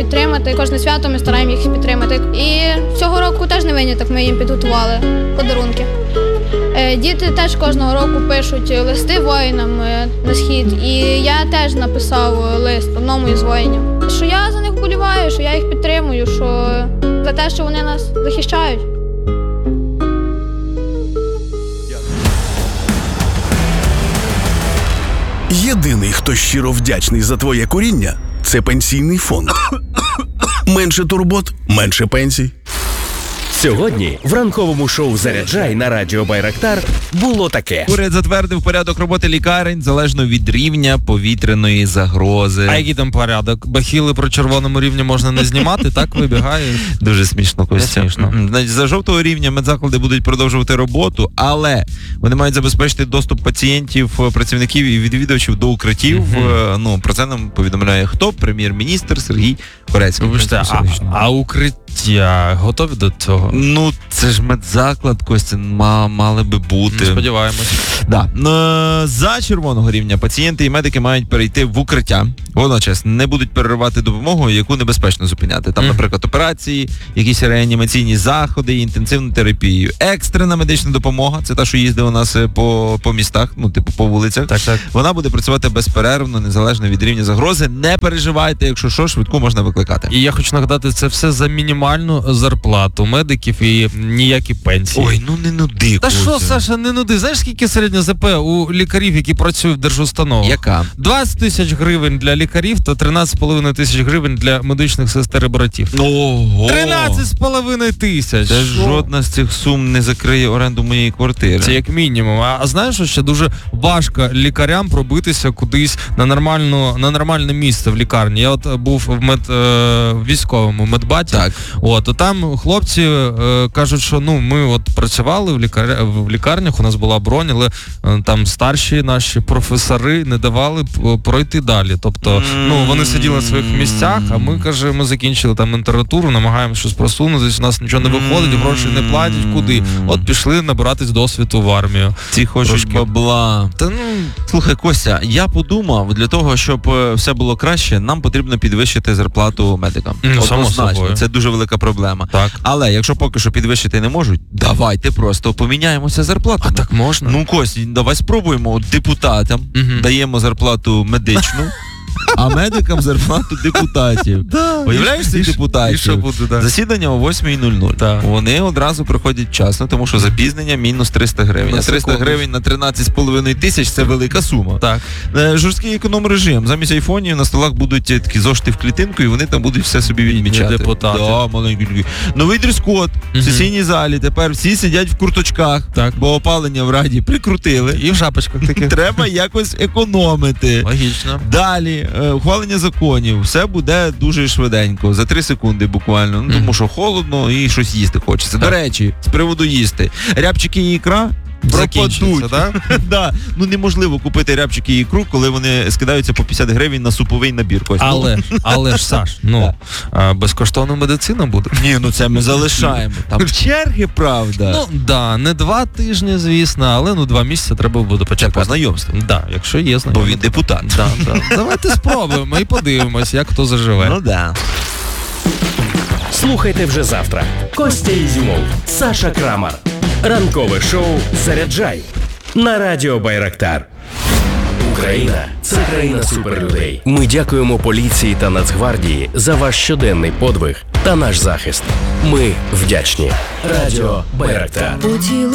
підтримати. Кожне свято ми стараємося їх підтримати. І цього року теж не виняток, ми їм підготували подарунки. Діти теж кожного року пишуть листи воїнам на схід. І я теж написав лист одному із воїнів, що я за них вболіваю, що я їх підтримую, що за те, що вони нас захищають. Єдиний, хто щиро вдячний за твоє куріння – це Пенсійний фонд. Менше турбот, менше пенсій. Сьогодні в ранковому шоу «Заряджай» на радіо Байрактар було таке. Уряд затвердив порядок роботи лікарень залежно від рівня повітряної загрози. А який там порядок? Бахіли про червоному рівні можна не знімати, так вибігає? Дуже смішно, Костя. Значить, за жовтого рівня медзаклади будуть продовжувати роботу, але вони мають забезпечити доступ пацієнтів, працівників і відвідувачів до укриттів. Про це нам повідомляє хто? Прем'єр-міністр Сергій Корецький. Вибачте, а укриття готові до цього? Ну, це ж медзаклад, Костя, мали би бути. Сподіваємось. Да. За червоного рівня пацієнти і медики мають перейти в укриття. Водночас не будуть переривати допомогу, яку небезпечно зупиняти. Там, наприклад, операції, якісь реанімаційні заходи, інтенсивну терапію. Екстрена медична допомога, це та, що їздить у нас по містах, по вулицях. Так. Вона буде працювати безперервно, незалежно від рівня загрози. Не переживайте, якщо що, швидку можна викликати. І я хочу нагадати, це все за мінімальну зарплату медиків і ніякі пенсії. Ой, ну не нуди, Та що, Саша, не нуди? Знаєш, скільки середня ЗП у лікарів, які працюють в держустановах? Яка? 20 тисяч гривень для лікарів та 13,5 тисяч гривень для медичних сестер і братів. Ого! 13,5 тисяч! Це жодна з цих сум не закриє оренду моєї квартири. Це як мінімум. А знаєш, що ще дуже важко лікарям пробитися кудись на нормальне місце в лікарні. Я от був в військовому медбаті. Так. То там хлопці кажуть, що ми от працювали в лікарнях, у нас була бронь, але там старші наші професори не давали пройти далі. Тобто, вони сиділи на своїх місцях, а ми закінчили там інтернатуру, намагаємося щось просунутися, у нас нічого не виходить, гроші не платять, куди? От пішли набиратись досвіду в армію. Ці хочуть бабла. Слухай, Костя, я подумав, для того, щоб все було краще, нам потрібно підвищити зарплату медикам. Однозначно, це дуже велика проблема. Так. Але якщо поки що підвищити не можуть, давайте просто поміняємося зарплатами. А так можна? Костя, давай спробуємо. Депутатам даємо зарплату медичну, а медикам зарплату депутатів. Уявляєш цих депутатів? І що буде, Засідання о 8:00. Вони одразу приходять вчасно, тому що запізнення мінус 300 гривень. А 300 гривень на 13,5 тисяч – це велика сума. Так. Жорсткий економ-режим. Замість айфонів на столах будуть такі зошити в клітинку, і вони там будуть все собі відмічати. Депутати. Да, маленькі. Новий дрес-код в сесійній залі. Тепер всі сидять в курточках, бо опалення в Раді прикрутили. І в шапочках таких. Треба якось економити. Логічно. Далі, ухвалення законів. Все буде дуже швиденько, за 3 секунди буквально. Тому що холодно і щось їсти хочеться. До речі, з приводу їсти. Рябчики і ікра пропадуть. Да. Неможливо купити рябчики і ікру, коли вони скидаються по 50 гривень на суповий набір. Але ж, Саш, безкоштовна медицина буде. Ні, це ми залишаємо. Там черги, правда. Не 2 тижні, звісно, але 2 місяці треба буде почати. По знайомству. Да, якщо є знайомство. Бо він депутат. Давайте спробуємо і подивимось, як хто заживе. Слухайте вже завтра. Костя Ізюмов, Саша Крамар. Ранкове шоу «Заряджай» на радіо Байрактар. Україна – це країна суперлюдей. Ми дякуємо поліції та Нацгвардії за ваш щоденний подвиг та наш захист. Ми вдячні. Радіо Байрактар.